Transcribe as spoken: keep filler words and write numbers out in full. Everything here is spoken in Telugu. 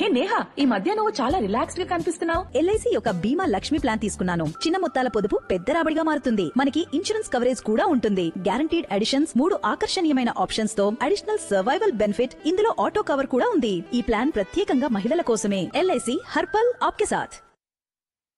హే నేహా, ఈ మధ్య నువ్వు చాలా రిలాక్స్డ్ గా కనిపిస్తున్నావు. ఎల్ఐసి యొక్క బీమా లక్ష్మి ప్లాన్ తీసుకున్నాను. చిన్న మొత్తాల పొదుపు పెద్ద రాబడిగా మారుతుంది. మనకి ఇన్సూరెన్స్ కవరేజ్ కూడా ఉంటుంది. గ్యారంటీడ్ అడిషన్స్, మూడు ఆకర్షణీయమైన ఆప్షన్స్ తో అడిషనల్ సర్వైవల్ బెనిఫిట్, ఇందులో ఆటో కవర్ కూడా ఉంది. ఈ ప్లాన్ ప్రత్యేకంగా మహిళల కోసమే. ఎల్ఐసి హర్పల్ ఆప్కే సాథ్.